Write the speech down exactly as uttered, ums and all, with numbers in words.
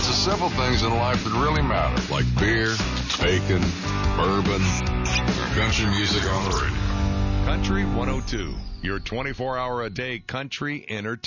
the simple things in life that really matter, like beer, bacon, bourbon, country music on the radio. Country one oh two, your twenty-four hour a day country entertainment.